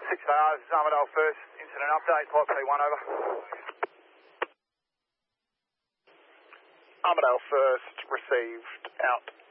6AR, this is Armadale First. Incident update, Flight P1 over. Armadale First received out.